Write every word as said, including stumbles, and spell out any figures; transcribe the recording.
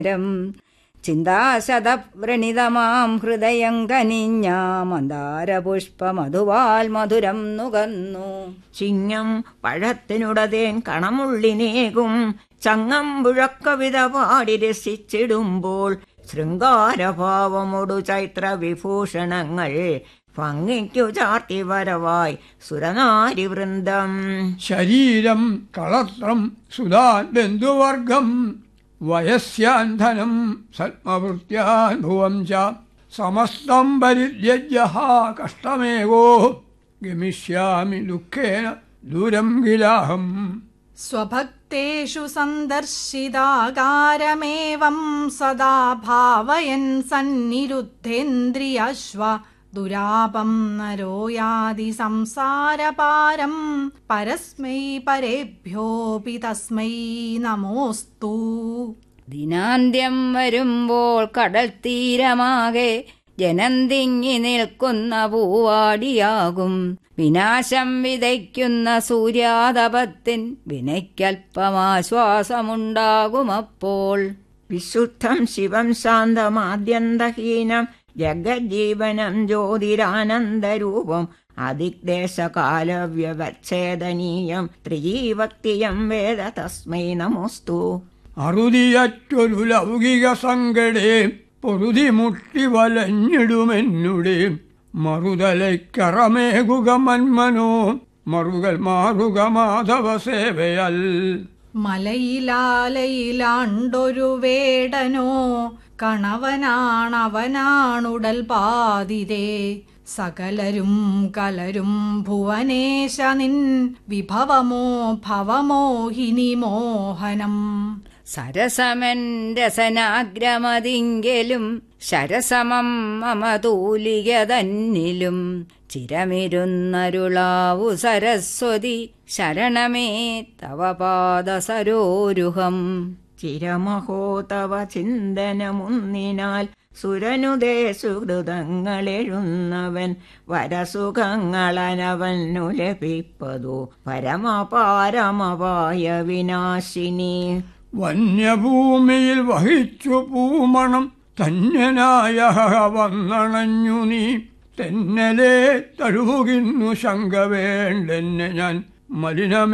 ചിന്താശതവ്രണിതമാം ഹൃദയം കനിഞ്ഞ മന്ദാരപുഷ്പമധുവാൽ മധുരം നുകന്നു. ചിങ്ങം പഴത്തിനുടതേൻ കണമുള്ളിനേകും ചങ്ങമ്പുഴക്കവിത പാടി രസിച്ചിടുമ്പോൾ ശൃംഗാരഭാവമൊടു ചൈത്ര വിഭൂഷണങ്ങൾ ഭംഗിക്കു ചാർത്തി വരവായി സുരനാരി വൃന്ദം. ശരീരം കളത്രം സുധാൻ ബന്ധുവർഗം വയസ്യാന്ധനം സത്മവൃത്യാൻ ഭുവം ച സമസ്തം പരിത്യജ്യ കഷ്ടമേകോ ഗമിഷ്യാമി ദുഃഖേന ദൂരം ഗിലാഹം. സ്വഭക്തേഷു സന്ദർശിതാകാരമേവം സദാ ഭാവയൻ സന്നിരുദ്ധേന്ദ്രിയശ്വ ദുരാപം നരോ യാതി സംസാരപാരം പരസ്മൈ പരേഭ്യോപി തസ്മൈ നമോസ്തു. ദിനാന്ത്യം വരുമ്പോൾ കടൽ തീരമാകെ ജനം തിങ്ങി നിൽക്കുന്ന പൂവാടിയാകും. വിനാശം വിതയ്ക്കുന്ന സൂര്യാതപത്തിൻ വിനയ്ക്കൽപ്പമാശ്വാസമുണ്ടാകുമപ്പോൾ. വിശുദ്ധം ശിവം ശാന്തമാദ്യന്തഹീനം ജഗജ്ജീവനം ജ്യോതിരാനന്ദരൂപം അതിഗ്ദേശകാലവ്യവച്ഛേദനീയം ത്രിജീവക്തിയം വേദ തസ്മൈ നമോസ്തു. അറുതിയറ്റൊരു ലൗകിക സങ്കടേ പൊറുതി മുട്ടി വലഞ്ഞിടുമെന്നുടെ മറുതലയ്ക്കറമേകുക മന്മനോ മറുകൾ മാറുക മാധവ സേവയൽ. മലയിലാലയിലാണ്ടൊരു വേടനോ കണവനാണവനാണുടൽ പാതിരേ സകലരും കലരും ഭുവനേശ നിൻ വിഭവമോ ഭവമോഹിനി മോഹനം. സരസമൻ രസനാഗ്രമതിങ്കലും ശരസമം മമതൂലിക തന്നിലും ചിരമിരുന്നരുളാവു സരസ്വതി ശരണമേ തവ പാദസരോരുഹം. ചിരമഹോ തവ ചിന്തനമുന്നിനാൽ സുരനുദേ സുഹൃതങ്ങളെഴുന്നവൻ വരസുഖങ്ങളനവനു ലഭിപ്പതു പരമപാരമപായ വിനാശിനി. വന്യഭൂമിയിൽ വഹിച്ചു പൂമണം ധന്യനായ വന്നണഞ്ഞു നീ തെന്നലേ തഴുകിന്നു ശങ്ക വേണ്ടെന്നെ ഞാൻ മലിനമേ